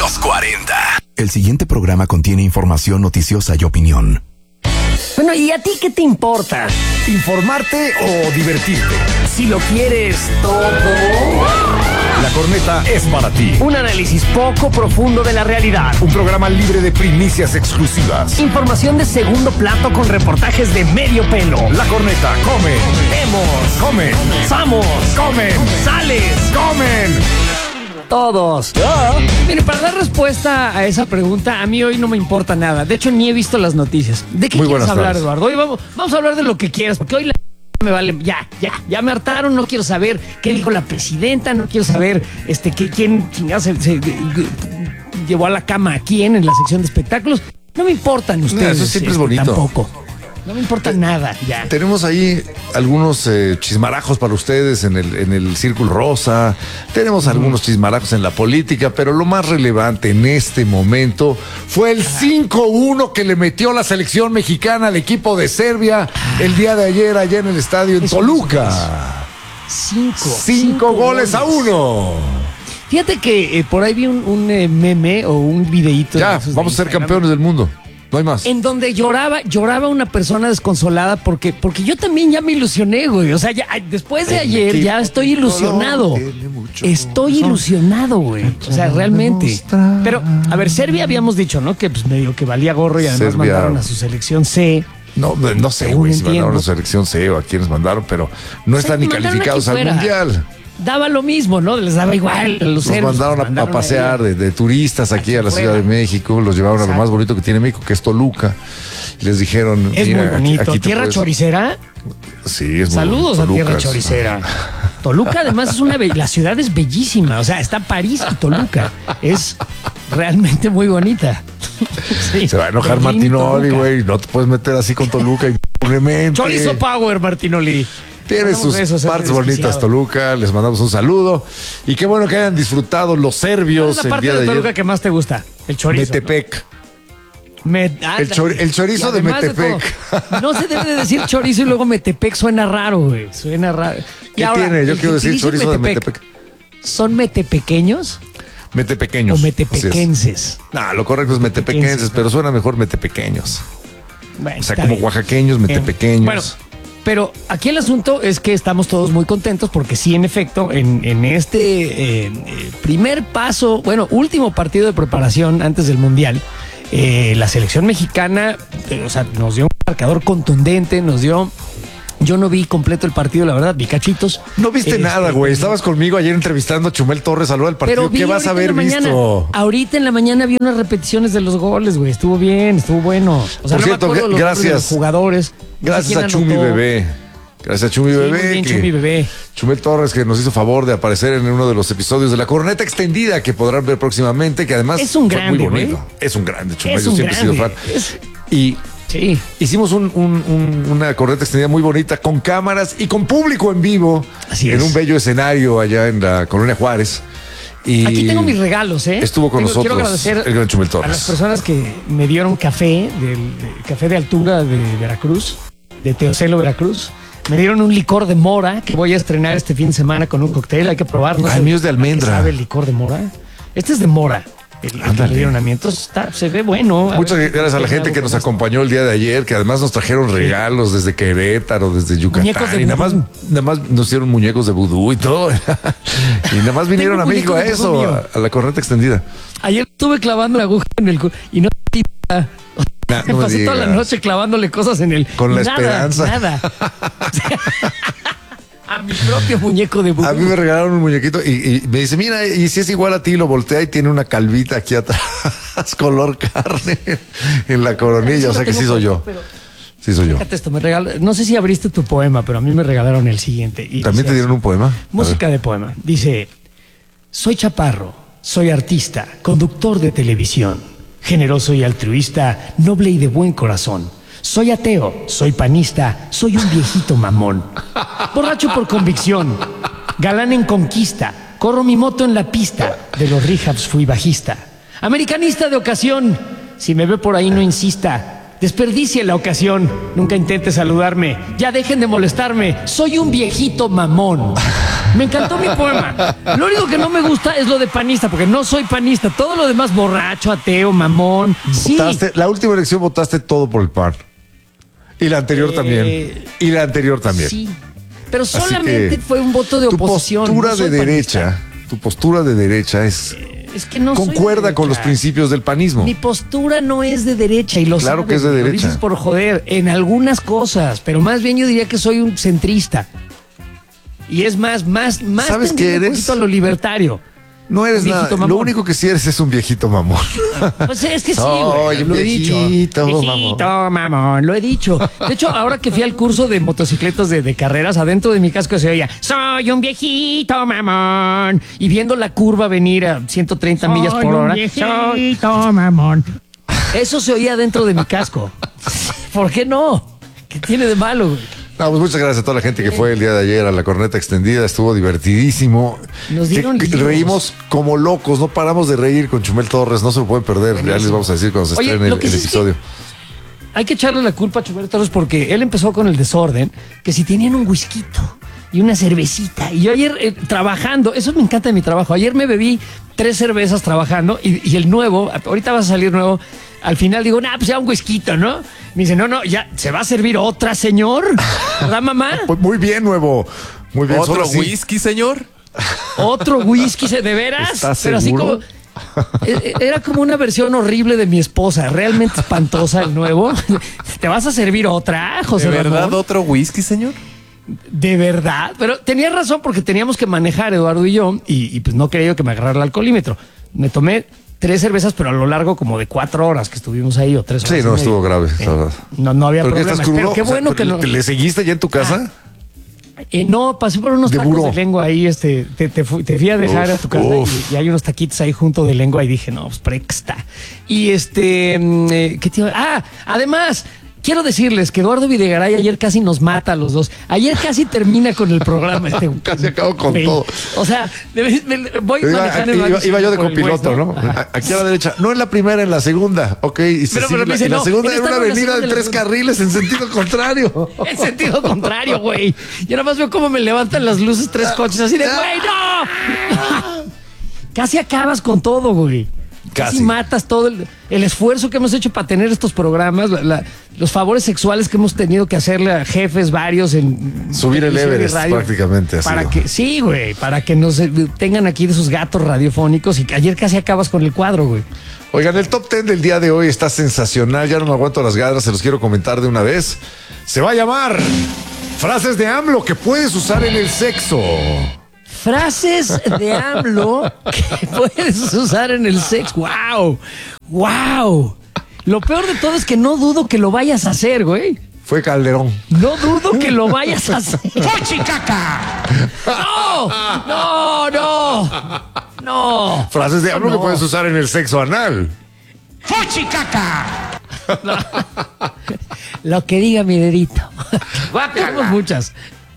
Los 40. El siguiente programa contiene información noticiosa y opinión. Bueno, ¿y a ti qué te importa? ¿Informarte o divertirte? Si lo quieres todo. La Corneta es para ti. Un análisis poco profundo de la realidad. Un programa libre de primicias exclusivas. Información de segundo plato con reportajes de medio pelo. La Corneta come. Vemos. Comen. Samos. Comen. Sales. Comen. Todos. Mire, para dar respuesta a esa pregunta, a mí hoy no me importa nada. De hecho, ni he visto las noticias. ¿De qué Muy quieres buenas hablar, tardes. Eduardo? Hoy vamos a hablar de lo que quieras, porque hoy me vale. Ya me hartaron. No quiero saber qué dijo la presidenta. No quiero saber quién chingados se llevó a la cama a quién en la sección de espectáculos. No me importan ustedes. Eso siempre es bonito. Tampoco. No me importa nada, ya. Tenemos ahí algunos chismarajos para ustedes en el Círculo Rosa. Tenemos algunos chismarajos en la política, pero lo más relevante en este momento fue el 5-1 que le metió la selección mexicana al equipo de Serbia el día de ayer allá en el estadio en Toluca. 5 goles a 1. Fíjate que por ahí vi un meme o un videíto. Ya, vamos a ser campeones del mundo. No hay más. En donde lloraba una persona desconsolada porque yo también ya me ilusioné, güey. O sea, ya después de ayer ya estoy ilusionado. Estoy ilusionado, güey. O sea, realmente. Pero, a ver, Serbia habíamos dicho, ¿no? Que pues medio que valía gorro y además Serbia mandaron a su selección C. No sé, güey, si mandaron a la selección C o a quienes mandaron, pero no están ni calificados al Mundial. Daba lo mismo, ¿no? Les daba igual a los serbios. Mandaron a pasear de turistas aquí a la Ciudad de México, los llevaron a lo más bonito que tiene México, que es Toluca. Y les dijeron... Es muy bonito. Aquí ¿Tierra choricera? Sí, es muy Saludos bonito. a Tierra choricera. Toluca además es la ciudad es bellísima. O sea, está París y Toluca. Es realmente muy bonita. Sí, se va a enojar Martinoli, güey. No te puedes meter así con Toluca impunemente. Chorizo Power, Martinoli. Tiene sus partes bonitas Toluca, les mandamos un saludo. Y qué bueno que hayan disfrutado los serbios. ¿Cuál es la parte de Toluca que más te gusta? El chorizo. Metepec. ¿No? El chorizo de Metepec. No se debe de decir chorizo y luego Metepec, suena raro, güey. Suena raro. ¿Qué tiene? Yo quiero decir chorizo de Metepec. ¿Son metepequeños? Metepequeños. ¿O metepequenses? No, lo correcto es metepequenses, pero suena mejor metepequeños. Bueno, o sea, como oaxaqueños, metepequeños. Bueno. Pero aquí el asunto es que estamos todos muy contentos porque sí, en efecto, en este primer paso, último partido de preparación antes del Mundial, la selección mexicana, nos dio un marcador contundente, yo no vi completo el partido, la verdad, vi cachitos. No viste nada, güey. Estabas conmigo ayer entrevistando a Chumel Torres, al partido. ¿Qué vas a haber visto? Ahorita en la mañana vi unas repeticiones de los goles, güey. Estuvo bien, estuvo bueno. O sea, por cierto, gracias. De los jugadores. Gracias a Chumi Bebé. Gracias a Chumi Bebé. Bien, Chumi Bebé. Chumel Torres, que nos hizo favor de aparecer en uno de los episodios de La Corneta Extendida, que podrán ver próximamente, que además es un grande, muy bonito. Güey. Es un grande, Chumel. Yo siempre he sido fan. Y sí, hicimos una corneta extendida muy bonita con cámaras y con público en vivo. Así en un bello escenario allá en la Colonia Juárez. Y aquí tengo mis regalos, ¿eh? Estuvo con nosotros quiero agradecer el gran Chumel Torres. A las personas que me dieron café, café de altura de Veracruz, de Teocelo, Veracruz. Me dieron un licor de mora que voy a estrenar este fin de semana con un cóctel. Hay que probarlo. El mío es de almendra. ¿Sabe el licor de mora? Este es de mora. El que le dieron a mí. Entonces se ve bueno. Muchas gracias a la gente que nos acompañó el día de ayer, que además nos trajeron regalos desde Querétaro, desde Yucatán. Y nada más nos dieron muñecos de vudú y todo. Y nada más vinieron a México a eso, a la corneta extendida. Ayer estuve clavando la aguja en el y no me pasé toda la noche clavándole cosas en el. Con la esperanza. Nada. A mi propio muñeco de vudú. A mí me regalaron un muñequito y me dice, mira, y si es igual a ti, lo voltea y tiene una calvita aquí atrás, color carne, en la coronilla. O sea que sí soy yo. Sí soy yo. Fíjate esto, no sé si abriste tu poema, pero a mí me regalaron el siguiente. Y ¿también te dieron un poema? Música de poema. Dice, soy chaparro, soy artista, conductor de televisión, generoso y altruista, noble y de buen corazón. Soy ateo, soy panista, soy un viejito mamón. Borracho por convicción, galán en conquista, corro mi moto en la pista, de los rehabs fui bajista. Americanista de ocasión, si me ve por ahí no insista, desperdicie la ocasión, nunca intente saludarme, ya dejen de molestarme, soy un viejito mamón. Me encantó mi poema. Lo único que no me gusta es lo de panista, porque no soy panista. Todo lo demás, borracho, ateo, mamón. Sí. La última elección votaste todo por el PAN. Y la anterior también. Y la anterior también. Sí. Pero solamente fue un voto de oposición. Tu postura de derecha es que no concuerda soy con los principios del panismo. Mi postura no es de derecha y claro que es de lo derecha. dices por joder, en algunas cosas, pero más bien yo diría que soy un centrista. Y es más ¿sabes qué eres? Un poquito a lo libertario. No eres nada. Mamón. Lo único que sí eres es un viejito mamón. Pues es que sí, güey. Lo he dicho. Viejito mamón. Lo he dicho. De hecho, ahora que fui al curso de motocicletas de carreras, adentro de mi casco se oía, soy un viejito mamón. Y viendo la curva venir a 130 millas por hora. Soy viejito mamón. Eso se oía dentro de mi casco. ¿Por qué no? ¿Qué tiene de malo, güey? No, pues muchas gracias a toda la gente que fue el día de ayer a la corneta extendida, estuvo divertidísimo. Nos dieron reímos como locos, no paramos de reír con Chumel Torres, no se lo pueden perder, ya les vamos a decir cuando se estrene el episodio. Hay que echarle la culpa a Chumel Torres porque él empezó con el desorden, que si tenían un whisky y una cervecita, y yo ayer trabajando, eso me encanta de mi trabajo, ayer me bebí 3 cervezas trabajando y el nuevo, ahorita vas a salir nuevo, al final digo, pues ya un whisky, ¿no? Me dice, no, ya, ¿se va a servir otra, señor? ¿Verdad, mamá? Pues muy bien, nuevo. Muy bien. ¿Otro whisky, señor? ¿Otro whisky, de veras? ¿Estás Pero seguro? así como... Era como una versión horrible de mi esposa, realmente espantosa el nuevo. ¿Te vas a servir otra, José ¿De verdad Ramón? otro whisky, señor? De verdad, pero tenía razón porque teníamos que manejar Eduardo y yo y pues no quería yo que me agarrara el alcoholímetro. Me tomé 3 cervezas, pero a lo largo como de 4 horas que estuvimos ahí o 3 horas. Sí, no estuvo grave, la verdad. No había ¿Pero problema. Pero qué bueno que no. ¿Le seguiste ya en tu casa? No, pasé por unos tacos de lengua ahí, te fui a dejar a tu casa y hay unos taquitos ahí junto de lengua y dije, no, pues prexta. Y ¿qué te iba? Además, quiero decirles que Eduardo Videgaray ayer casi nos mata a los dos. Ayer casi termina con el programa. Casi acabo con todo. O sea, voy manejando. Iba yo de copiloto, ¿no? Aquí a la derecha. No en la primera, en la segunda. Ok, y pero me dice, la segunda era en una avenida de 3 carriles en sentido contrario. En sentido contrario, güey. Yo nada más veo cómo me levantan las luces 3 coches así de, güey, no. Casi acabas con todo, güey. Casi matas todo el esfuerzo que hemos hecho para tener estos programas, los favores sexuales que hemos tenido que hacerle a jefes varios en subir el Everest prácticamente. Sí, güey, para que nos tengan aquí de sus gatos radiofónicos y que ayer casi acabas con el cuadro, güey. Oigan, el top 10 del día de hoy está sensacional, ya no me aguanto las ganas, se los quiero comentar de una vez. Se va a llamar Frases de AMLO que puedes usar en el sexo. Frases de AMLO que puedes usar en el sexo. ¡Wow! ¡Wow! Lo peor de todo es que no dudo que lo vayas a hacer, güey. Fue Calderón. No dudo que lo vayas a hacer. ¡Fuchicaca! ¡No! Frases de AMLO que puedes usar en el sexo anal. ¡Fuchicaca! Lo que diga mi dedito. Tenemos muchas.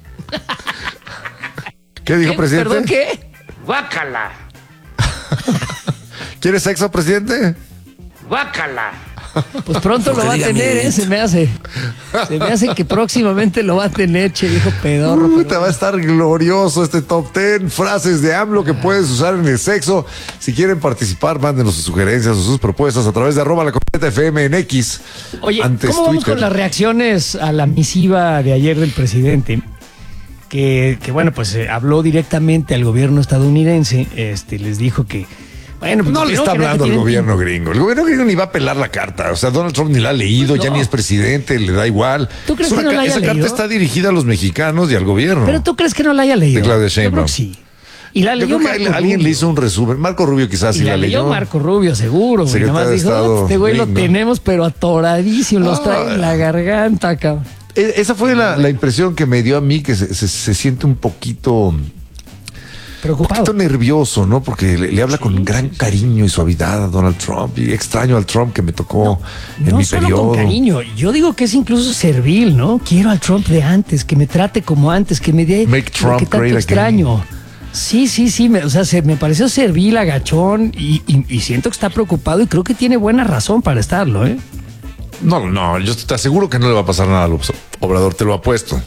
¿Qué dijo, presidente? ¿Perdón, qué? Guácala. ¿Quieres sexo, presidente? Guácala. Pues pronto lo va a tener, se me hace. Se me hace que próximamente lo va a tener, che, viejo pedorro. Te va a estar glorioso este top 10. Frases de AMLO que puedes usar en el sexo. Si quieren participar, mándenos sus sugerencias o sus propuestas a través de @lacornetafm en X. Oye, ¿cómo vamos con las reacciones a la misiva de ayer del presidente? Que bueno, pues habló directamente al gobierno estadounidense, les dijo que, bueno, pues no le está hablando al gobierno gringo. El gobierno gringo ni va a pelar la carta. O sea, Donald Trump ni la ha leído, ya ni es presidente, le da igual. ¿Tú crees que no la haya leído? Esa carta está dirigida a los mexicanos y al gobierno. ¿Pero tú crees que no la haya leído? De Claudia Sheinbaum. Yo creo que sí. Y la leyó Marco Rubio. Alguien le hizo un resumen. Marco Rubio quizás sí la leyó. Marco Rubio, seguro. Nada más dijo, este güey lo tenemos, pero atoradísimo. Los trae en la garganta, cabrón. Esa fue la impresión que me dio a mí, que se siente un poquito preocupado, un poquito nervioso, ¿no? Porque le habla con gran cariño y suavidad a Donald Trump, y extraño al Trump que me tocó en mi periodo. No solo con cariño, yo digo que es incluso servil, ¿no? Quiero al Trump de antes, que me trate como antes, que me dé Make Trump que tanto great extraño. Again. Sí, me pareció servil, agachón, y siento que está preocupado y creo que tiene buena razón para estarlo, ¿eh? No, yo te aseguro que no le va a pasar nada a López Obrador, te lo apuesto.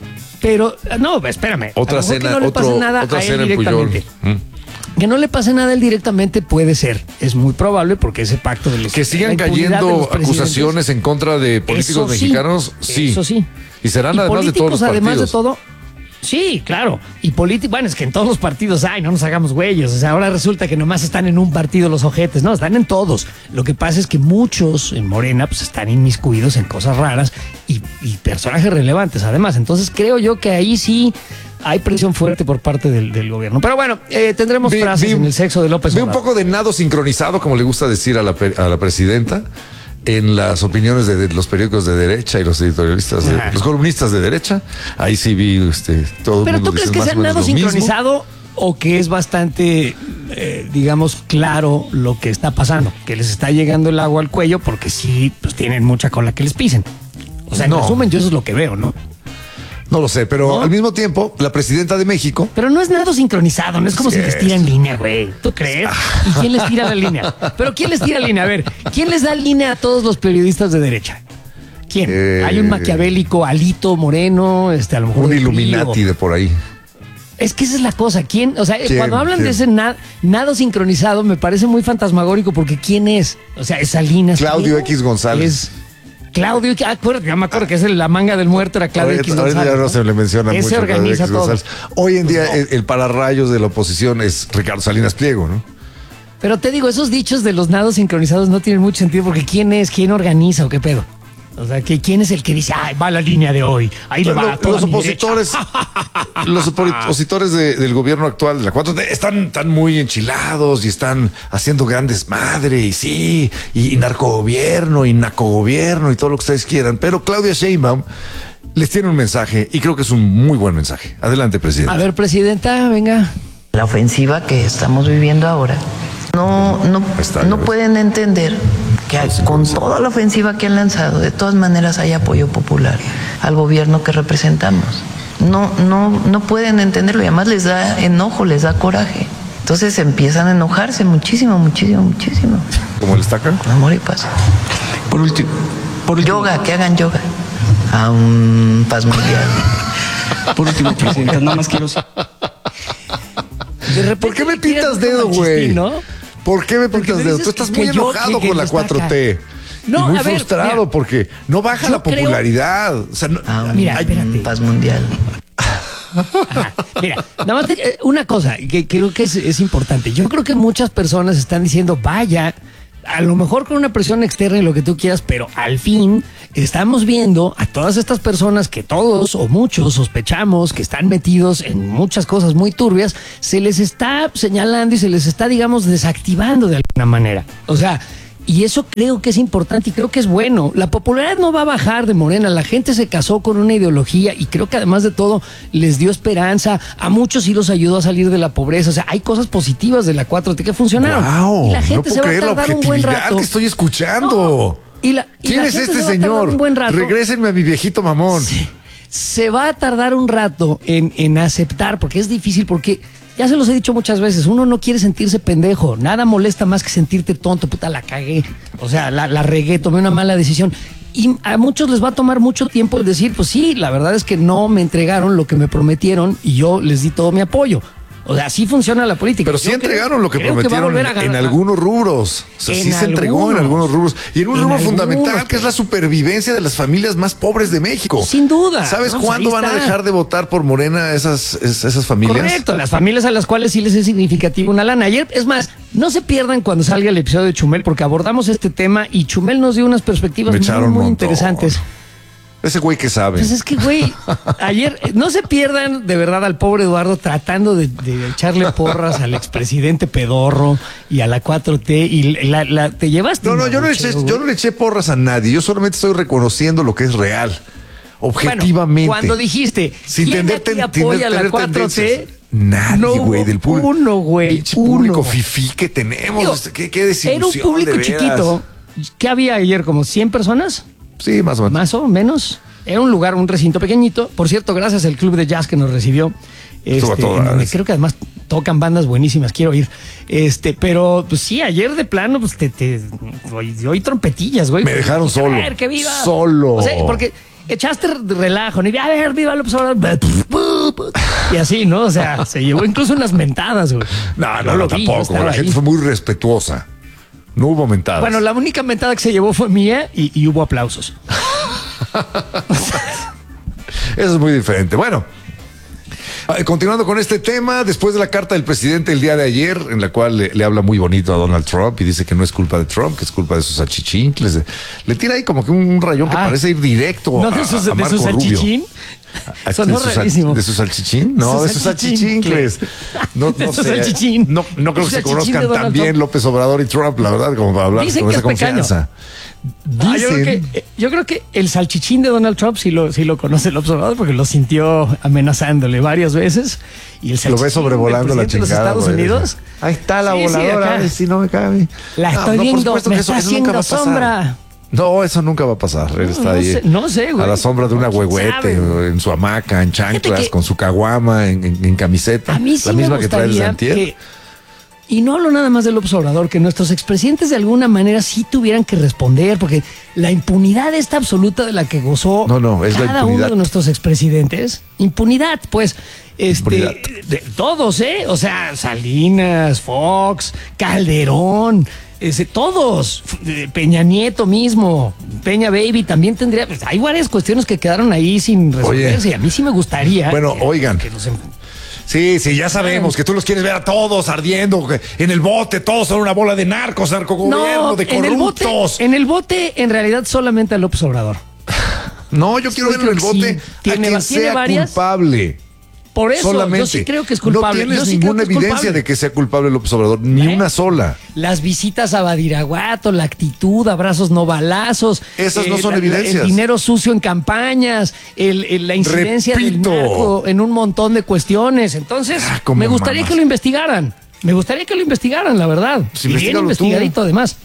Pero, no, espérame. Otra a lo mejor cena, que no le pase nada otra a él cena en Puyol. directamente. Que no le pase nada a él directamente puede ser. Es muy probable porque ese pacto de los... Que sigan la impunidad de cayendo los presidentes, acusaciones en contra de políticos eso sí, mexicanos, sí. Eso sí. Y serán Y además de todos los políticos, además de partidos. todo, sí, claro. Y bueno, es que en todos los partidos, no nos hagamos güeyes. O sea, ahora resulta que nomás están en un partido los ojetes. No, están en todos. Lo que pasa es que muchos en Morena pues están inmiscuidos en cosas raras y personajes relevantes, además. Entonces creo yo que ahí sí hay presión fuerte por parte del gobierno. Pero bueno, tendremos frases en el sexo de López Obrador. Obrador. Un poco de nado sincronizado, como le gusta decir a la presidenta, en las opiniones de los periódicos de derecha y los editorialistas, los columnistas de derecha. Ahí sí vi todo. ¿Pero tú crees que sea nado sincronizado o que es bastante, digamos, claro lo que está pasando? Que les está llegando el agua al cuello porque sí, pues tienen mucha cola que les pisen. O sea, en resumen, yo eso es lo que veo, ¿no? No lo sé, pero ¿no? al mismo tiempo, la presidenta de México... Pero no es nado sincronizado, no es como si les tira en línea, güey. ¿Tú crees? ¿Y quién les tira la línea? ¿Pero quién les tira la línea? A ver, ¿quién les da línea a todos los periodistas de derecha? ¿Quién? Hay un maquiavélico, Alito Moreno, a lo mejor... Un Illuminati de por ahí. Es que esa es la cosa. ¿Quién? O sea, ¿Quién? cuando hablan de ese nado sincronizado, me parece muy fantasmagórico porque ¿quién es? O sea, es Salinas. Claudio Pliego, X González. Es Claudio, ya me acuerdo que es la manga del muerto, era Claudio X González. Ahorita ya no se le menciona mucho. Ese organiza todo. González. Hoy en día el pararrayos de la oposición es Ricardo Salinas Pliego, ¿no? Pero te digo, esos dichos de los nados sincronizados no tienen mucho sentido porque ¿quién es? ¿Quién organiza o qué pedo? O sea, ¿quién es el que dice, va la línea de hoy? Ahí le va a toda los mi opositores, los opositores del gobierno actual de la 4T están muy enchilados y están haciendo grandes madre y sí, y narcogobierno y nacogobierno y todo lo que ustedes quieran. Pero Claudia Sheinbaum les tiene un mensaje y creo que es un muy buen mensaje. Adelante, presidenta. A ver, presidenta, venga. La ofensiva que estamos viviendo ahora. No pueden entender que con toda la ofensiva que han lanzado, de todas maneras hay apoyo popular al gobierno que representamos. No pueden entenderlo y además les da enojo, les da coraje. Entonces empiezan a enojarse muchísimo. ¿Cómo le estaca? Amor y paz. Por último. Yoga, que hagan yoga. A un paz mundial. Por último, presidenta, nada más quiero... ¿Por qué me pintas dedo, güey? ¿No? ¿Por qué me pintas dedo? Tú estás muy enojado con la 4T. No, y muy a ver, frustrado mira, porque no baja la popularidad. O sea, Mira, espérate. Paz mundial. Ajá. Mira, nada más una cosa que creo que es importante. Yo creo que muchas personas están diciendo, vaya, a lo mejor con una presión externa y lo que tú quieras, pero al fin estamos viendo a todas estas personas que todos o muchos sospechamos que están metidos en muchas cosas muy turbias, se les está señalando y se les está, digamos, desactivando de alguna manera. O sea, y eso creo que es importante y creo que es bueno. La popularidad no va a bajar de Morena. La gente se casó con una ideología y creo que además de todo les dio esperanza. A muchos sí los ayudó a salir de la pobreza. O sea, hay cosas positivas de la 4T que funcionaron. Wow, y la gente no se puedo va a creer la tardar un buen objetividad rato. que estoy escuchando. ¿Quién es este señor? Regrésenme a mi viejito mamón. Se va a tardar un rato en aceptar, porque es difícil, porque ya se los he dicho muchas veces, uno no quiere sentirse pendejo, nada molesta más que sentirte tonto, puta, la cagué, o sea, la regué, tomé una mala decisión. Y a muchos les va a tomar mucho tiempo el decir, pues sí, la verdad es que no me entregaron lo que me prometieron y yo les di todo mi apoyo. O sea, así funciona la política. Pero sí entregaron lo que prometieron en algunos rubros. O sea, sí se entregó en algunos rubros. Y en un rubro fundamental, que es la supervivencia de las familias más pobres de México. Sin duda. ¿Sabes No, cuándo van a dejar de votar por Morena esas familias? Correcto, las familias a las cuales sí les es significativo una lana. Ayer, es más, no se pierdan cuando salga el episodio de Chumel, porque abordamos este tema y Chumel nos dio unas perspectivas muy interesantes. Ese güey que sabe. Pues es que, güey, ayer no se pierdan de verdad al pobre Eduardo tratando de echarle porras al expresidente pedorro y a la 4T y te llevaste. No, yo no le eché porras a nadie. Yo solamente estoy reconociendo lo que es real. Objetivamente. Bueno, cuando dijiste, sin ¿quién tender, apoya a la 4T? Nadie, güey, del público. Uno, güey. Público fifí que tenemos. Qué desilusión. Era un público de veras. chiquito. ¿Qué había ayer? ¿Como 100 personas? Sí, más o menos. Más o menos. Era un lugar, un recinto pequeñito. Por cierto, gracias al club de jazz que nos recibió. Donde creo que además tocan bandas buenísimas, quiero ir. Pero pues sí, ayer de plano, pues oí trompetillas, güey. Me dejaron solo. A ver, que viva. Solo. O sea, porque echaste relajo, ¿no? Y a ver, viva López Obrador. Y así, ¿no? O sea, se llevó incluso unas mentadas, güey. No, lo vi, yo tampoco. estaba La gente ahí. fue muy respetuosa. No hubo mentadas. Bueno, la única mentada que se llevó fue mía y hubo aplausos. Eso es muy diferente. Bueno, continuando con este tema, después de la carta del presidente el día de ayer, en la cual le habla muy bonito a Donald Trump y dice que no es culpa de Trump, que es culpa de sus achichincles. Le tira ahí como que un rayón que parece ir directo ¿No a de sus Marco Rubio. salchichín? Sonó rarísimo. ¿De su salchichín? No, de sus salchichincles. No De su sé. salchichín. No creo que Su se salchichín conozcan de tan Donald bien Trump. López Obrador y Trump, la verdad, como para hablar Dicen con que esa es pequeño. confianza. Ah, yo creo que el salchichín de Donald Trump sí lo conoce el observador porque lo sintió amenazándole varias veces. Y el Lo ve sobrevolando la del presidente chingada. de los Estados güey. Unidos. Ahí está la Sí, sí, voladora. acá. A ver si no me cabe. La No, estoy por viendo, supuesto me que está eso nunca va a haciendo pasar. sombra. No, eso nunca va a pasar. Él está ahí. No sé, güey. A la sombra de una ¿Quién huehuete, sabe? en su hamaca, en chanclas, que con su caguama, en camiseta. A mí sí la misma me que trae desde gustaría antier. y no hablo nada más del observador, que nuestros expresidentes de alguna manera sí tuvieran que responder, porque la impunidad esta absoluta de la que gozó No, es la cada uno impunidad. de nuestros expresidentes, impunidad, pues, Impunidad. de todos, o sea, Salinas, Fox, Calderón, todos, Peña Nieto mismo, Peña Baby también tendría, pues, hay varias cuestiones que quedaron ahí sin resolverse, y a mí sí me gustaría. Bueno, oigan. que nos Sí, ya sabemos que tú los quieres ver a todos ardiendo que en el bote, todos son una bola de narcos, narcogobierno, de corruptos. En el bote, en realidad, solamente a López Obrador. No, yo quiero Sí, ver en el creo que bote sí. a ¿Tiene quien sea varias? culpable. Por eso, Solamente. yo sí creo que es culpable. No tienes Yo sí creo ninguna que es evidencia culpable. de que sea culpable López Obrador, ni ¿Eh? una sola. Las visitas a Badiraguato, la actitud, abrazos no balazos. Esas no son evidencias. El dinero sucio en campañas, la incidencia Repito. del narco en un montón de cuestiones. Entonces, cómo me gustaría mamas. que lo investigaran. Me gustaría que lo investigaran, la verdad. Pues Y bien investígalo tú. investigadito, además.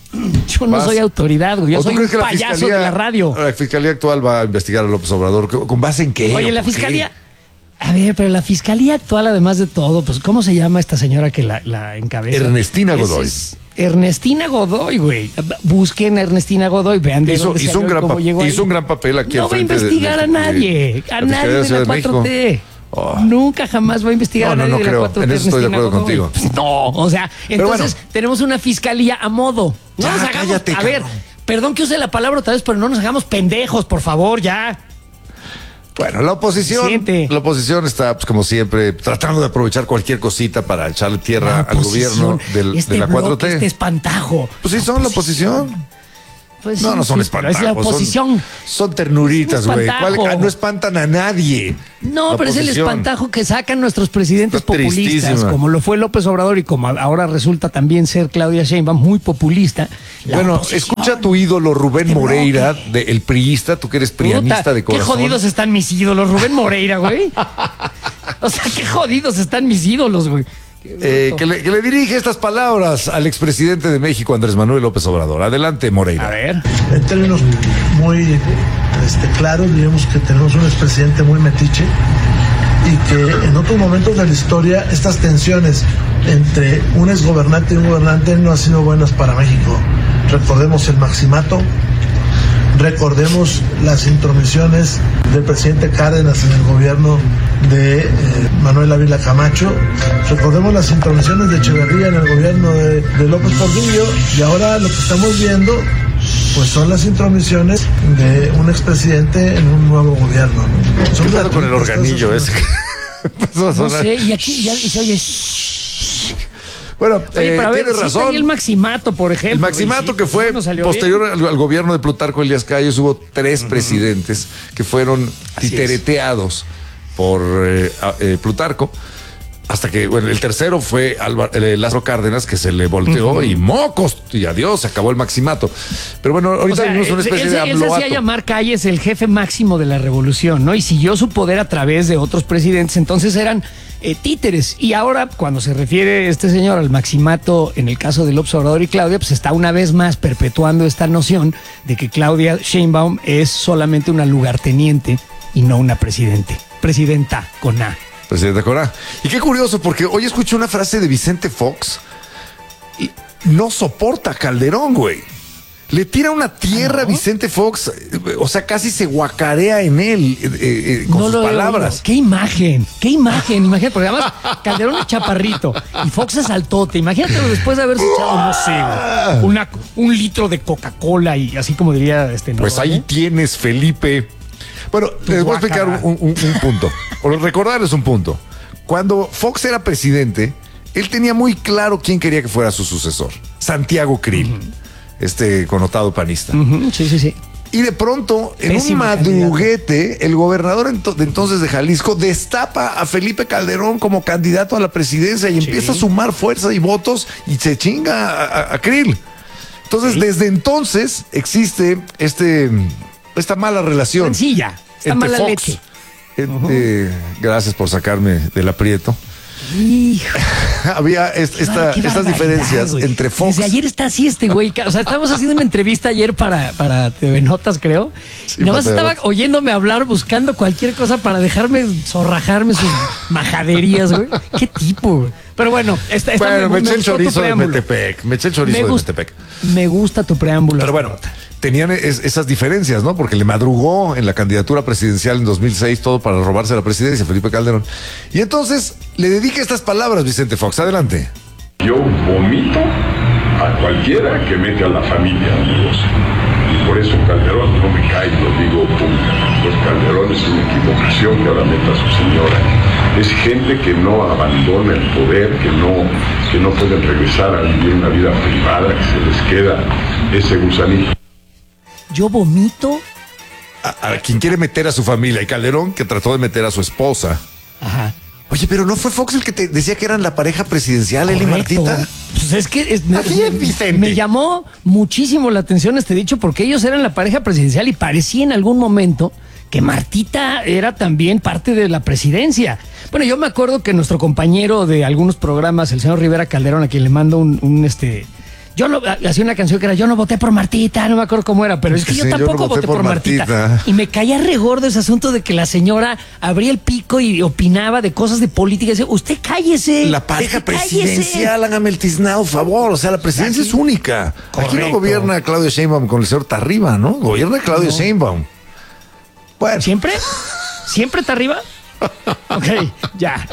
Yo no Vas. soy autoridad, güey. Yo ¿O tú soy un crees que la payaso fiscalía, de la radio. la fiscalía actual va a investigar a López Obrador? ¿Con base en qué? Oye, ¿O la por qué? fiscalía. A ver, pero la fiscalía actual, además de todo, pues, ¿cómo se llama esta señora que la encabeza? Ernestina Godoy. Ernestina Godoy, güey. Busquen a Ernestina Godoy, vean de dónde Hizo un salió y cómo llegó ahí. hizo un gran papel aquí No al va a frente investigar a nadie, a la nadie Fiscalía de Ciudad la de México. 4T. Oh. Nunca jamás va a investigar a No, nadie no de creo. la 4T. En eso estoy de Ernestina acuerdo Godoy. contigo. Pues no, o sea, entonces bueno. tenemos una fiscalía a modo. No Ya, nos hagamos, cállate, a ver, cabrón. perdón que use la palabra otra vez, pero no nos hagamos pendejos, por favor, ya. Bueno, la oposición está, pues, como siempre, tratando de aprovechar cualquier cosita para echarle tierra al gobierno de la 4T. Este espantajo. Pues sí, son la oposición. Pues No, sí, no son sí, pero espantajos. es la oposición. Son ternuritas, Es un güey. espantajo. No espantan a nadie. No, La pero es el oposición. espantajo que sacan nuestros presidentes Está populistas, tristísima. como lo fue López Obrador y como ahora resulta también ser Claudia Sheinbaum, muy populista. La Bueno, oposición. escucha a tu ídolo Rubén Este Moreira, bloque. el priista, tú que eres prianista Puta, de corazón. Qué jodidos están mis ídolos, Rubén Moreira, güey. O sea, qué jodidos están mis ídolos, güey. Que le dirige estas palabras al expresidente de México, Andrés Manuel López Obrador. Adelante, Moreira. A ver. En términos muy claros, digamos que tenemos un expresidente muy metiche y que en otros momentos de la historia estas tensiones entre un exgobernante y un gobernante no han sido buenas para México. Recordemos el maximato, recordemos las intromisiones del presidente Cárdenas en el gobierno de Manuel Ávila Camacho, recordemos las intromisiones de Echeverría en el gobierno de López Portillo, y ahora lo que estamos viendo pues son las intromisiones de un expresidente en un nuevo gobierno, ¿no? Son Cuidado con el gratuitas, organillo cosas, ese. Empezó a No sonar. sé, y aquí ya se oye. Bueno, Oye, pero a ver, tienes sí razón. está ahí el maximato, por ejemplo. El maximato y sí, que fue no salió posterior bien. al gobierno de Plutarco Elías Calles, hubo 3 presidentes que fueron Así titereteados por Plutarco, hasta que, bueno, el tercero fue Lázaro Cárdenas, que se le volteó y mocos, y adiós, se acabó el maximato. Pero bueno, O ahorita sea, vimos una especie de él se hacía amloato. llamar Calles el jefe máximo de la revolución, ¿no? Y siguió su poder a través de otros presidentes, entonces eran títeres. Y ahora, cuando se refiere este señor al maximato en el caso de López Obrador y Claudia, pues está una vez más perpetuando esta noción de que Claudia Sheinbaum es solamente una lugarteniente y no una presidenta con A. Presidente Corá. Y qué curioso, porque hoy escuché una frase de Vicente Fox y no soporta a Calderón, güey. Le tira una tierra a Vicente Fox, o sea, casi se guacarea en él con sus palabras. Qué imagen, imagínate, porque además Calderón es chaparrito y Fox es altote. Imagínatelo después de haberse echado, no sé, un litro de Coca-Cola y así como diría Pues ahí tienes, Felipe. Bueno, les voy a explicar un punto, o recordarles un punto. Cuando Fox era presidente, él tenía muy claro quién quería que fuera su sucesor, Santiago Krill. Connotado panista. Sí. Y de pronto, en Pésimo un madruguete, el gobernador de entonces de Jalisco destapa a Felipe Calderón como candidato a la presidencia y empieza a sumar fuerza y votos y se chinga a Krill. Entonces, desde entonces existe esta mala relación. Sencilla, esta mala Fox, leche. Gracias por sacarme del aprieto. Hijo. Había estas diferencias entre Fox. Desde ayer está así güey. O sea, estábamos haciendo una entrevista ayer para TV Notas, creo. Sí, y nada más estaba Notas. oyéndome hablar, buscando cualquier cosa para dejarme zorrajarme sus majaderías, güey. Qué tipo, güey. Pero bueno, me eché el chorizo de Metepec. Me gusta tu preámbulo. Pero bueno, tenían esas diferencias, ¿no? Porque le madrugó en la candidatura presidencial en 2006 todo para robarse la presidencia, Felipe Calderón. Y entonces le dedica estas palabras, Vicente Fox. Adelante. Yo vomito a cualquiera que mete a la familia, amigos. Y por eso Calderón no me cae, lo digo públicamente. Pues Calderón es una equivocación que ahora meta a su señora. Es gente que no abandona el poder, que no pueden regresar a vivir una vida privada, que se les queda ese gusanito. Yo vomito. A quien quiere meter a su familia. Y Calderón, que trató de meter a su esposa. Ajá. Oye, pero ¿no fue Fox el que te decía que eran la pareja presidencial, él y Martita? Pues es que Vicente. me llamó muchísimo la atención este dicho porque ellos eran la pareja presidencial y parecía en algún momento que Martita era también parte de la presidencia. Bueno, yo me acuerdo que nuestro compañero de algunos programas, el señor Rivera Calderón, a quien le mando yo hacía una canción que era Yo no voté por Martita, no me acuerdo cómo era, pero es que yo tampoco voté por Martita. Y me caía regordo ese asunto de que la señora abría el pico y opinaba de cosas de política y decía, usted cállese. La pareja presidencial, hágame el tiznado, favor. O sea, la presidencia es única. Correcto. Aquí no gobierna Claudio Sheinbaum con el señor Tarriba, ¿no? Gobierna Claudio Sheinbaum. Bueno. ¿Siempre? ¿Siempre está arriba? Ok, ya.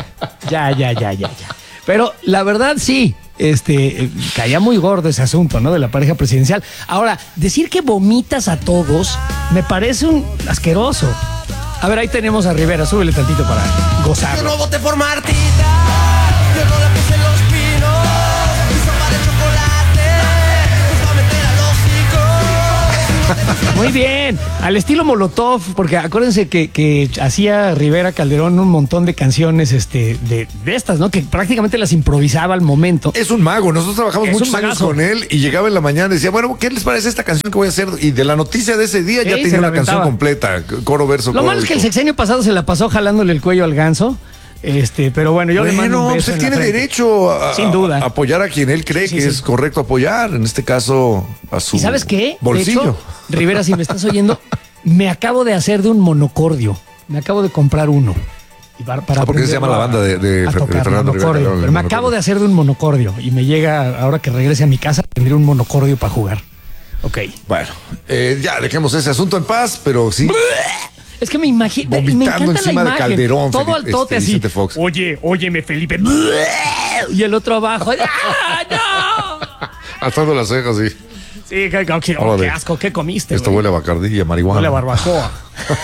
Pero la verdad sí, caía muy gordo ese asunto, ¿no? De la pareja presidencial. Ahora, decir que vomitas a todos me parece un asqueroso. A ver, ahí tenemos a Rivera, súbele tantito para gozar. Yo no voté por Martita, yo no la puse en los pinos, mi sopa de chocolate, pues va a meter al hocico. Muy bien, al estilo Molotov, porque acuérdense que hacía Rivera Calderón un montón de canciones de estas, ¿no? Que prácticamente las improvisaba al momento. Es un mago, nosotros trabajamos muchos años con él y llegaba en la mañana y decía, bueno, ¿qué les parece esta canción que voy a hacer? Y de la noticia de ese día ya tenía la canción completa, coro, verso, Lo malo es que el sexenio pasado se la pasó jalándole el cuello al ganso. Pero bueno, yo le mando un beso él tiene derecho sin duda a apoyar a quien él cree que es correcto apoyar, en este caso a su ¿Y sabes qué? bolsillo. De hecho, Rivera, si me estás oyendo, me acabo de hacer de un monocordio. Me acabo de comprar uno. Y porque se llama la banda de Fernando Rivera Calderón. Pero me acabo de hacer de un monocordio y me llega, ahora que regrese a mi casa, tendré un monocordio para jugar. Ok. Bueno, ya dejemos ese asunto en paz, pero sí. Es que me imagino. Vomitando me encanta encima la de imagen. Calderón. Todo al tote así. Fox. Óyeme, Felipe. Y el otro abajo. ¡Ah, no! Alzando las cejas, sí. Sí, qué asco, ¿qué comiste? Esto huele a Bacardí y a marihuana. Huele a barbacoa.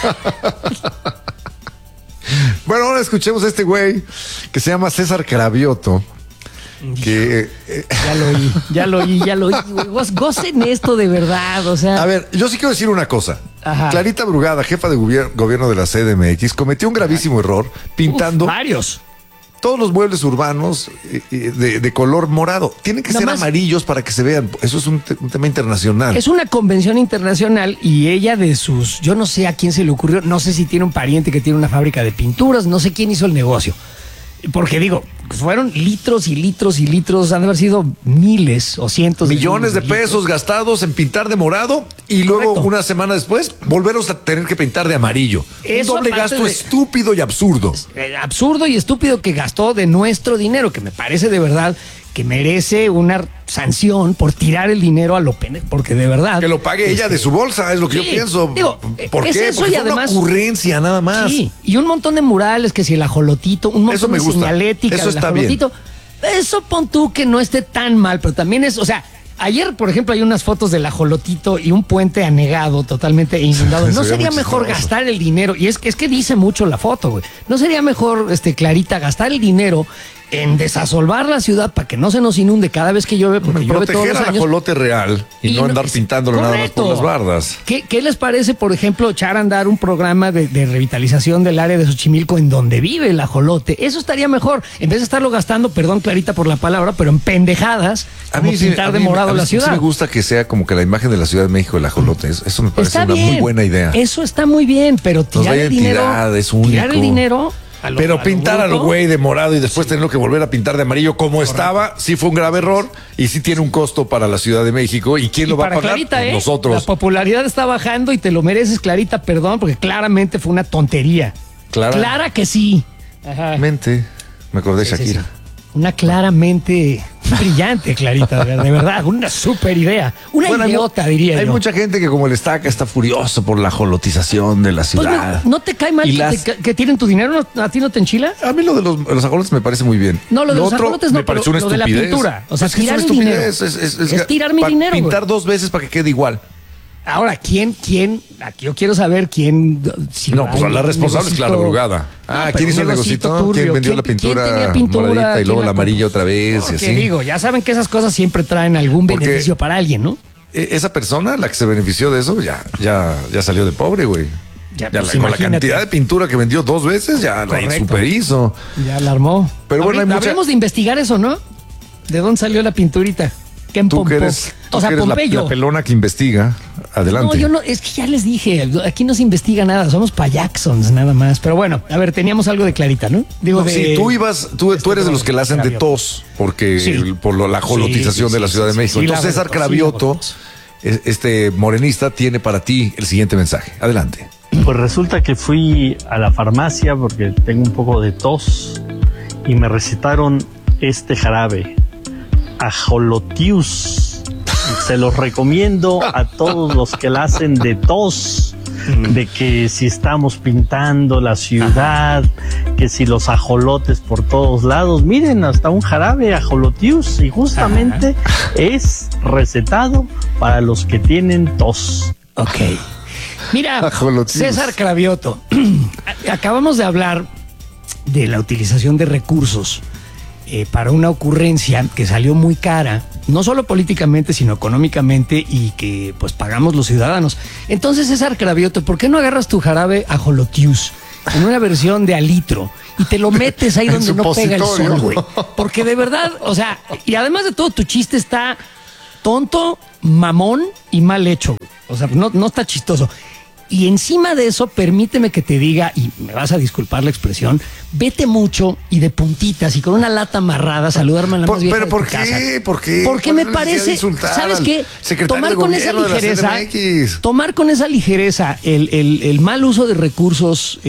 Bueno, ahora escuchemos a este güey que se llama César Cravioto. Que ya lo oí. Gocen esto de verdad, o sea. A ver, yo sí quiero decir una cosa. Ajá. Clarita Brugada, jefa de gobierno de la CDMX, cometió un gravísimo error pintando varios. Todos los muebles urbanos de color morado. Tienen que ser amarillos para que se vean. Eso es un tema internacional. Es una convención internacional y ella yo no sé a quién se le ocurrió, no sé si tiene un pariente que tiene una fábrica de pinturas, no sé quién hizo el negocio. Porque digo, fueron litros y litros y litros, han de haber sido miles o cientos millones de pesos gastados en pintar de morado y luego una semana después volverlos a tener que pintar de amarillo. Un doble gasto estúpido y absurdo. Absurdo y estúpido que gastó de nuestro dinero, que me parece de verdad que merece una sanción por tirar el dinero a lo pene, porque de verdad. Que lo pague ella de su bolsa, es lo que sí, yo pienso. digo, ¿Por es qué? eso, Porque y fue además una ocurrencia nada más. Sí, y un montón de murales, que si el ajolotito, un Eso montón me de gusta. señalética Eso del está bien. ajolotito. Eso pon tú que no esté tan mal, pero también es, o sea, ayer, por ejemplo, hay unas fotos del ajolotito y un puente anegado, totalmente inundado. Eso ¿No sería sería muy mejor chistoso. gastar el dinero? Y es que dice mucho la foto, güey. ¿No sería mejor, Clarita, gastar el dinero en desasolvar la ciudad para que no se nos inunde cada vez que llueve? Porque llueve todos Proteger los al años. ajolote real y no andar pintándolo nada más por Correcto. las bardas. ¿Qué les parece, por ejemplo, echar a andar un programa de revitalización del área de Xochimilco en donde vive el ajolote? Eso estaría mejor, en vez de estarlo gastando, perdón, Clarita, por la palabra, pero en pendejadas, como pintar de morado la ciudad. Sí me gusta que sea como que la imagen de la Ciudad de México el ajolote. Eso me parece Está una bien, muy buena idea. Eso está muy bien, pero tirar da el dinero, identidad, es tirar el único. dinero Pero pintar a lo bruto. güey de morado y después tenerlo que volver a pintar de amarillo como estaba, sí fue un grave error y sí tiene un costo para la Ciudad de México. ¿Y quién Y lo va a para pagar? Clarita, Pues La nosotros. popularidad está bajando y te lo mereces, Clarita, perdón, porque claramente fue una tontería. Clara que sí. Ajá. Me acordé de Sí, sí, Shakira. sí. Una claramente brillante, Clarita, de verdad, una super idea. Una Bueno, idiota, diría Hay yo. mucha gente que como el Estaca está furioso por la ajolotización de la Pues ciudad. no te cae mal Y que, las- que tienen tu dinero, ¿a ti no te enchila? A mí lo de los ajolotes me parece muy bien. No, lo de los otro ajolotes no, me pareció pero una lo de la estupidez. pintura. O sea, Es que es tirar una el dinero. estupidez. Es tirar mi dinero, güey. Pintar dos veces para que quede igual. Ahora, ¿quién? Aquí yo quiero saber quién. Si No, pues hay la un responsable es Clara negocito- Brugada. No, pero ¿quién hizo el un negocito negocito? ¿Quién turbio. vendió la ¿Quién pintura, tenía pintura? moradita y ¿Quién luego la compró? amarilla otra vez? y Porque así? digo, ya saben que esas cosas siempre traen algún Porque- beneficio para alguien, ¿no? Esa persona, la que se benefició de eso, ya salió de pobre, güey. Ya, Ya pues, con la imagínate. cantidad de pintura que vendió dos veces, ya la Correcto. superhizo. Ya la armó. Pero bueno, hay mucha- Habremos de investigar eso, ¿no? ¿De dónde salió la pinturita? ¿Qué en Tú que Pompó? eres, O sea, la Pompeyo. pelona que investiga. Adelante. No, yo no, es que ya les dije, aquí no se investiga nada, somos payaxons nada más. Pero bueno, a ver, teníamos algo de Clarita, ¿no? Digo, No, sí, tú eres de los que la hacen de Cravioto. tos, porque Sí. por la ajolotización Sí, de la sí, Ciudad sí, de sí, México. sí, la Entonces hago César de tos, sí, la hago Cravioto, de este morenista, tiene para ti el siguiente mensaje. Adelante. Pues resulta que fui a la farmacia porque tengo un poco de tos y me recetaron este jarabe, Ajolotius. Se los recomiendo a todos los que la hacen de tos, de que si estamos pintando la ciudad, que si los ajolotes por todos lados, miren, hasta un jarabe Ajolotius y justamente es recetado para los que tienen tos. Ok. Mira, Ajolotius. César Cravioto, acabamos de hablar de la utilización de recursos para una ocurrencia que salió muy cara, no solo políticamente, sino económicamente, y que pues pagamos los ciudadanos. Entonces, César Cravioto, ¿por qué no agarras tu jarabe Ajolotius en una versión de alitro y te lo metes ahí En donde no pega el supositorio. sol, güey? Porque de verdad, o sea, y además de todo, tu chiste está tonto, mamón y mal hecho, güey. O sea, no está chistoso. Y encima de eso, permíteme que te diga, y me vas a disculpar la expresión, vete mucho y de puntitas y con una lata amarrada, saludarme a la más vieja ¿Pero de por tu qué? casa. ¿Por qué? Porque ¿Cuál me es la necesidad de parece, insultar ¿sabes al qué? secretario Tomar de con esa gobierno de la ligereza, CDMX? tomar con esa ligereza el mal uso de recursos,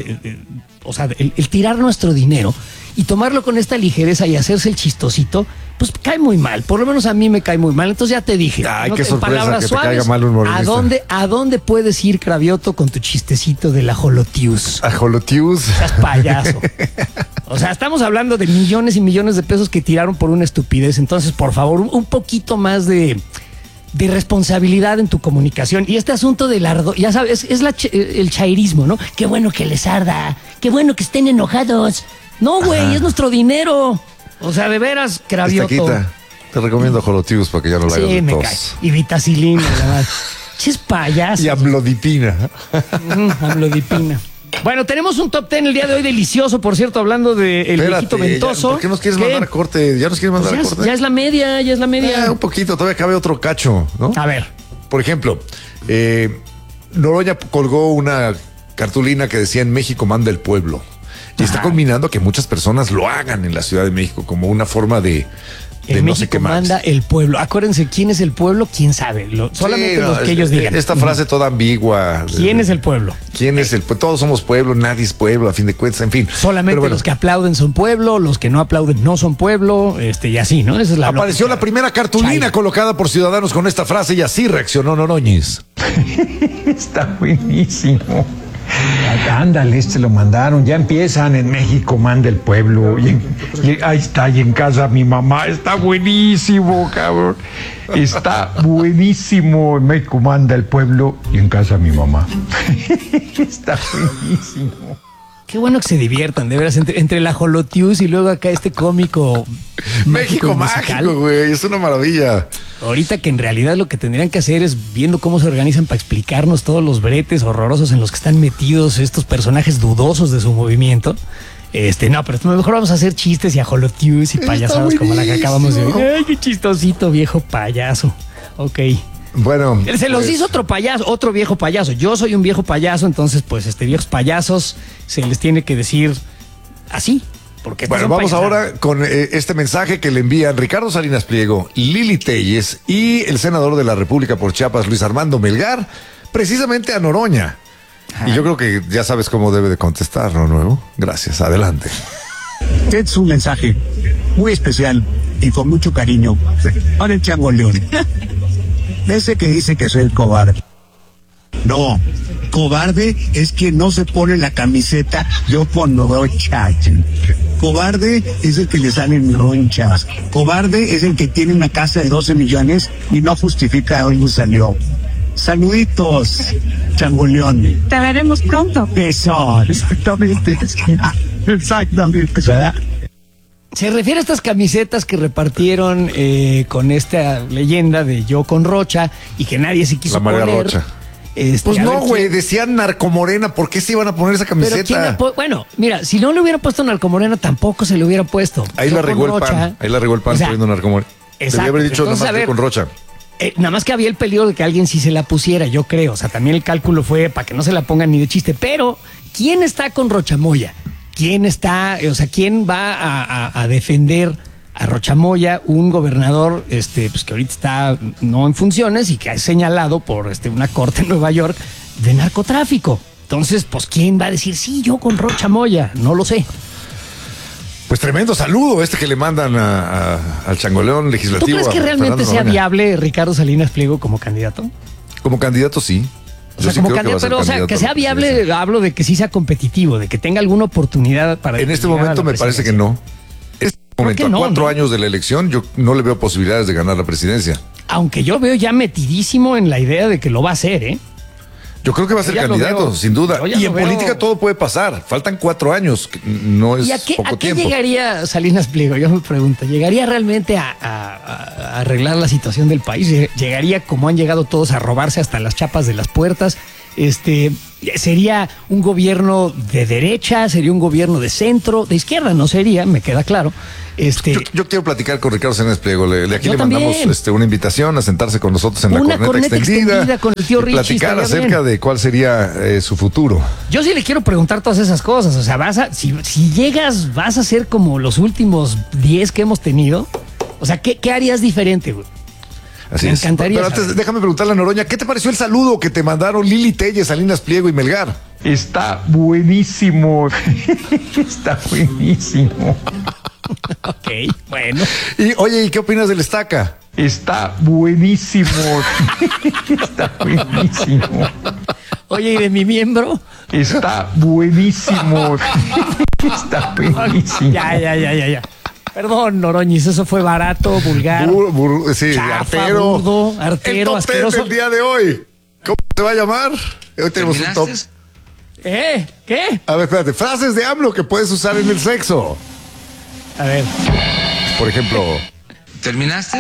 o sea, el tirar nuestro dinero y tomarlo con esta ligereza y hacerse el chistosito, pues cae muy mal. Por lo menos a mí me cae muy mal. Entonces ya te dije. Ay, ¿no? qué En sorpresa palabras que te caiga mal un morenista. ¿A dónde puedes ir, Cravioto, con tu chistecito del ajolotius? Ajolotius. Seas payaso. O sea, estamos hablando de millones y millones de pesos que tiraron por una estupidez. Entonces, por favor, un poquito más de responsabilidad en tu comunicación. Y este asunto del ardo, ya sabes, es el chairismo, ¿no? Qué bueno que les arda, qué bueno que estén enojados. No, güey, es nuestro dinero. O sea, de veras, Cravioto. Estaquita, te recomiendo Ajolotius para que ya no la hagas Sí, de me tos. cae. Y vitacilina, la verdad. Ches payaso. Y amlodipina. Amlodipina. Bueno, tenemos un top 10 el día de hoy delicioso, por cierto, hablando del viejito ventoso. ¿Por qué nos quieres ¿Qué? mandar a corte? ¿Ya nos quieres mandar Pues a corte? ya es la media, ya es la media. Un poquito, todavía cabe otro cacho, ¿no? A ver. Por ejemplo, Noroña colgó una cartulina que decía: en México manda el pueblo. Y está culminando que muchas personas lo hagan en la Ciudad de México como una forma de de En no sé México qué más. manda el pueblo. Acuérdense, ¿quién es el pueblo? ¿Quién sabe? Solamente los que ellos digan. Esta frase toda ambigua. ¿Quién es el pueblo? ¿Quién es el pueblo? Todos somos pueblo, nadie es pueblo, a fin de cuentas, en fin. Solamente Pero bueno, los que aplauden son pueblo, los que no aplauden no son pueblo, y así, ¿no? Esa es la apareció lógica. la primera cartulina China. colocada por Ciudadanos con esta frase y así reaccionó Noroñez. Está buenísimo. Ándale, lo mandaron. Ya empiezan en México, manda el pueblo. Ahí está, y en casa mi mamá. Está buenísimo, cabrón. Está buenísimo. En México manda el pueblo y en casa mi mamá. Está buenísimo. Qué bueno que se diviertan, de veras, entre la Jolotius y luego acá este cómico México musical. mágico, güey, es una maravilla. Ahorita que en realidad lo que tendrían que hacer es viendo cómo se organizan para explicarnos todos los bretes horrorosos en los que están metidos estos personajes dudosos de su movimiento. No, pero mejor vamos a hacer chistes y ajolotius y payasadas como la que acabamos de oír. Ay, qué chistosito, viejo payaso. Ok. Bueno. Se los hizo otro payaso, otro viejo payaso. Yo soy un viejo payaso, entonces, pues, viejos payasos se les tiene que decir así. Porque bueno, vamos ahora con este mensaje que le envían Ricardo Salinas Pliego, Lili Telles y el senador de la República por Chiapas, Luis Armando Melgar, precisamente a Noroña. Ajá. Y yo creo que ya sabes cómo debe de contestar, ¿no, Nuevo? Gracias, adelante. Es un mensaje muy especial y con mucho cariño para el Chango León. Ese que dice que soy el cobarde. No, cobarde es quien no se pone la camiseta yo con Noroña. Cobarde es el que le salen ronchas. Cobarde es el que tiene una casa de 12 millones y no justifica de dónde salió. Saluditos, Chango León. Te veremos pronto. Eso, exactamente. Exactamente, ¿verdad? Se refiere a estas camisetas que repartieron con esta leyenda de yo con Rocha y que nadie se quiso poner. La María Rocha. Pues no, güey, decían Narcomorena, ¿por qué se iban a poner esa camiseta? Bueno, mira, si no le hubieran puesto Narcomorena, tampoco se le hubiera puesto. Ahí la regó el PAN, poniendo Narcomorena. Debía haber dicho nada más con Rocha. Nada más que había el peligro de que alguien sí se la pusiera, yo creo. O sea, también el cálculo fue para que no se la pongan ni de chiste. Pero, ¿quién está con Rochamoya? ¿Quién está, quién va a defender a Rochamoya, un gobernador pues que ahorita está no en funciones y que ha señalado por una corte en Nueva York de narcotráfico? Entonces, pues, ¿quién va a decir sí, yo con Rochamoya? No lo sé. Pues tremendo saludo que le mandan al Changoleón legislativo. ¿Tú crees que realmente sea viable Ricardo Salinas Pliego como candidato? Como candidato, sí. O sea, como candidato, pero que sea viable, hablo de que sí sea competitivo, de que tenga alguna oportunidad para... En este momento me parece que no. En este momento, a 4 años de la elección, yo no le veo posibilidades de ganar la presidencia. Aunque yo veo ya metidísimo en la idea de que lo va a hacer, ¿eh? Yo creo que va a ser candidato, sin duda. Y en política todo puede pasar. Faltan 4 años, no es poco tiempo. ¿A qué llegaría Salinas Pliego? Yo me pregunto. ¿Llegaría realmente a arreglar la situación del país? ¿Llegaría como han llegado todos a robarse hasta las chapas de las puertas? ¿Sería un gobierno de derecha? ¿Sería un gobierno de centro? De izquierda no sería, me queda claro. Yo quiero platicar con Ricardo Salinas Pliego. Aquí le mandamos una invitación a sentarse con nosotros en la corneta extendida con el tío Richie, platicar acerca de cuál sería su futuro. Yo sí le quiero preguntar todas esas cosas. O sea, si llegas, vas a ser como los últimos 10 que hemos tenido. O sea, ¿qué harías diferente, güey? Así me encantaría. Pero antes, déjame preguntarle a Noroña, ¿qué te pareció el saludo que te mandaron Lili Telles, Salinas Pliego y Melgar? Está buenísimo. Está buenísimo. Ok, bueno. Y oye, ¿y qué opinas del Estaca? Está buenísimo. Está buenísimo. Oye, ¿y de mi miembro? Está buenísimo. Está buenísimo. Ya. Perdón, Noroñis, eso fue barato, vulgar. Sí, chafa, burdo, artero, asqueroso. El día de hoy. ¿Cómo se va a llamar? Hoy tenemos un top. ¿Qué? A ver, espérate. Frases de AMLO que puedes usar en el sexo. A ver. Por ejemplo. ¿Terminaste?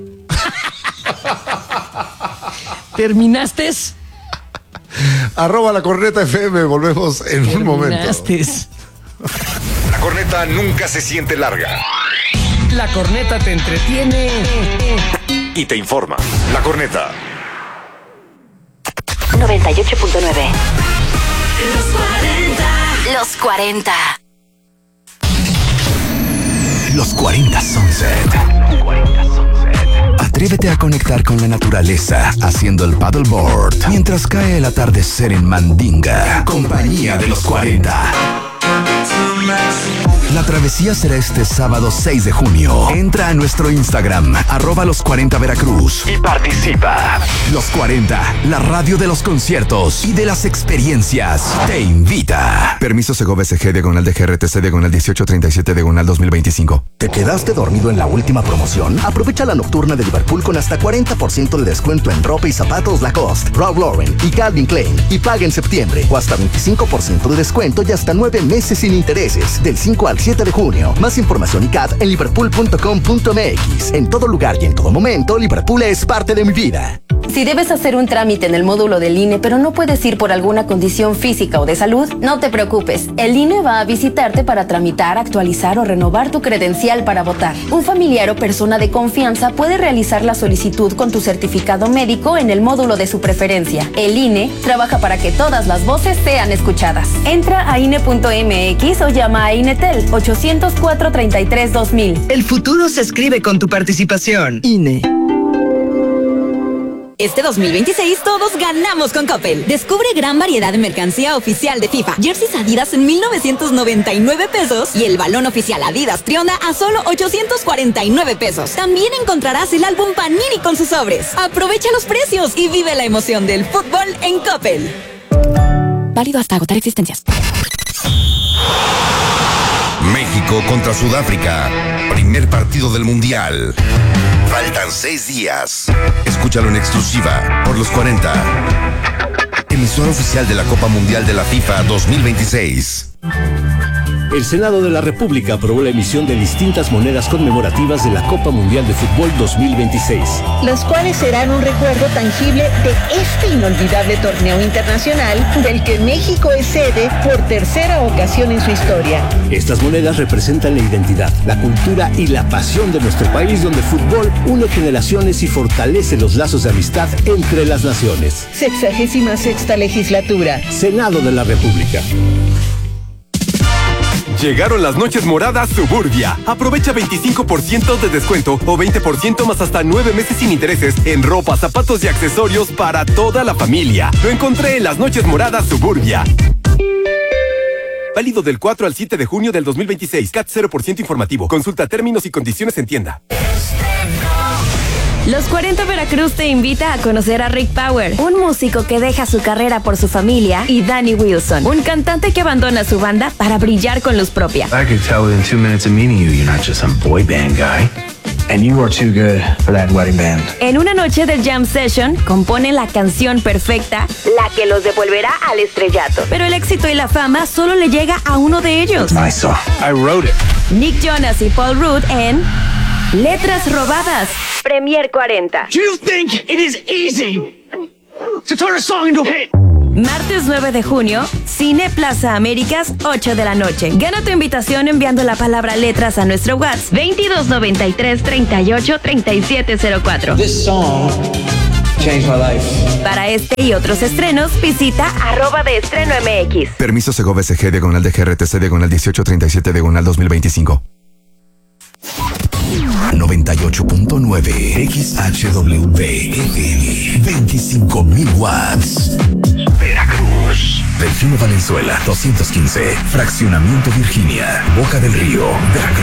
¿Terminaste? @la corneta FM. Volvemos en un momento. La corneta nunca se siente larga. La corneta te entretiene y te informa. La corneta 98.9. Los 40. Los 40 Sunset. Atrévete a conectar con la naturaleza haciendo el paddleboard mientras cae el atardecer en Mandinga. Compañía de los 40. La travesía será este sábado 6 de junio. Entra a nuestro Instagram, @los40 Veracruz, y participa. Los 40, la radio de los conciertos y de las experiencias, te invita. Permiso Segovia SG diagonal de GRTC diagonal 1837 diagonal 2025. ¿Te quedaste dormido en la última promoción? Aprovecha la nocturna de Liverpool con hasta 40% de descuento en ropa y zapatos Lacoste, Ralph Lauren y Calvin Klein. Y paga en septiembre, o hasta 25% de descuento y hasta 9 meses sin intereses, del 5 al 7 de junio. Más información y CAT en liverpool.com.mx. En todo lugar y en todo momento, Liverpool es parte de mi vida. Si debes hacer un trámite en el módulo del INE, pero no puedes ir por alguna condición física o de salud, no te preocupes. El INE va a visitarte para tramitar, actualizar o renovar tu credencial para votar. Un familiar o persona de confianza puede realizar la solicitud con tu certificado médico en el módulo de su preferencia. El INE trabaja para que todas las voces sean escuchadas. Entra a INE.mx o llama a INETEL 804-33-2000. El futuro se escribe con tu participación. INE. Este 2026 todos ganamos con Coppel. Descubre gran variedad de mercancía oficial de FIFA. Jerseys Adidas en 1,999 pesos y el balón oficial Adidas Trionda a solo 849 pesos. También encontrarás el álbum Panini con sus sobres. Aprovecha los precios y vive la emoción del fútbol en Coppel. Válido hasta agotar existencias. México contra Sudáfrica. Primer partido del Mundial. Faltan 6 días. Escúchalo en exclusiva por los 40. Emisora oficial de la Copa Mundial de la FIFA 2026. El Senado de la República aprobó la emisión de distintas monedas conmemorativas de la Copa Mundial de Fútbol 2026. Los cuales serán un recuerdo tangible de este inolvidable torneo internacional del que México es sede por tercera ocasión en su historia. Estas monedas representan la identidad, la cultura y la pasión de nuestro país, donde el fútbol une generaciones y fortalece los lazos de amistad entre las naciones. 66ª legislatura. Senado de la República. Llegaron las noches moradas Suburbia. Aprovecha 25% de descuento o 20% más hasta 9 meses sin intereses en ropa, zapatos y accesorios para toda la familia. Lo encontré en las noches moradas Suburbia. Válido del 4 al 7 de junio del 2026. CAT 0% informativo. Consulta términos y condiciones en tienda. Los 40 Veracruz te invita a conocer a Rick Power, un músico que deja su carrera por su familia, y Danny Wilson, un cantante que abandona su banda para brillar con luz propia. I could tell within 2 minutes of meeting you, you're not just some boy band guy. And you are too good for that wedding band. En una noche del Jam Session, componen la canción perfecta, la que los devolverá al estrellato. Pero el éxito y la fama solo le llega a uno de ellos. It's my song. I wrote it. Nick Jonas y Paul Rudd en Letras Robadas. Premier 40. Do you think it is easy to turn a song into a hit? Martes 9 de junio, Cine Plaza Américas, 8 de la noche. Gana tu invitación enviando la palabra letras a nuestro WhatsApp 2293-383704. This song changed my life. Para este y otros estrenos, visita @deestreno.mx. Permiso Segovia SG diagonal de GRTC diagonal 1837 diagonal 2025. 98.9 XHWV FM 25.000 watts. Veracruz. Delfino Valenzuela 215. Fraccionamiento Virginia. Boca del Río. Veracruz.